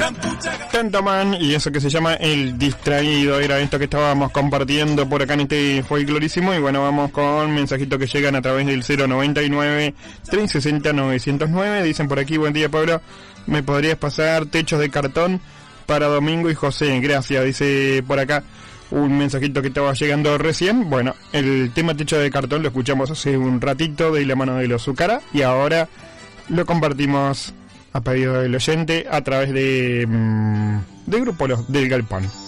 Tantaman, y eso que se llama El Distraído, era esto que estábamos compartiendo por acá en este folclorísimo. Y bueno, vamos con mensajitos que llegan a través del 099-360-909. Dicen por aquí: buen día, Pablo, ¿me podrías pasar Techos de Cartón para Domingo y José? Gracias, dice por acá un mensajito que estaba llegando recién. Bueno, el tema Techo de Cartón lo escuchamos hace un ratito de la mano de los Zucara, y ahora lo compartimos a pedido del oyente a través de Grupo del Galpón.